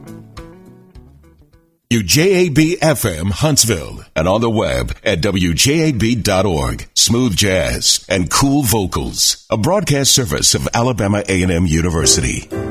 WJAB-FM Huntsville and on the web at WJAB.org. Smooth jazz and cool vocals. A broadcast service of Alabama A&M University.